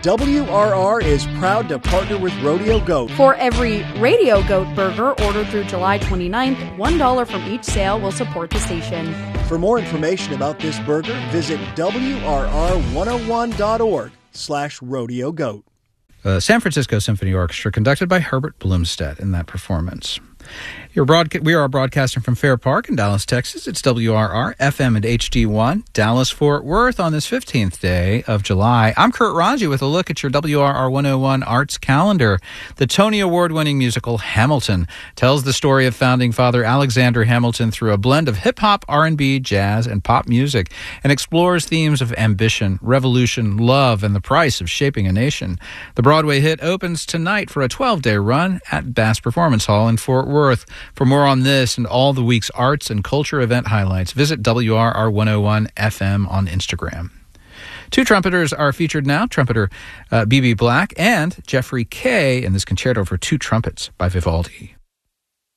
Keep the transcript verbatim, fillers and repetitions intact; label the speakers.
Speaker 1: W R R is proud to partner with Rodeo Goat.
Speaker 2: For every Radio Goat burger ordered through July twenty-ninth, one dollar from each sale will support the station.
Speaker 1: For more information about this burger, visit W R R one oh one dot org slash rodeo goat.
Speaker 3: The San Francisco Symphony Orchestra, conducted by Herbert Blumstedt in that performance. You're broadca- we are broadcasting from Fair Park in Dallas, Texas. It's W R R, F M and H D one, Dallas-Fort Worth on this fifteenth day of July. I'm Kurt Ranji with a look at your W R R one oh one Arts calendar. The Tony Award-winning musical Hamilton tells the story of founding father Alexander Hamilton through a blend of hip-hop, R and B, jazz, and pop music, and explores themes of ambition, revolution, love, and the price of shaping a nation. The Broadway hit opens tonight for a twelve-day run at Bass Performance Hall in Fort Worth. For more on this and all the week's arts and culture event highlights, visit W R R one oh one F M on Instagram. Two trumpeters are featured now, trumpeter uh, B B Black and Jeffrey Kay in this concerto for two trumpets by Vivaldi.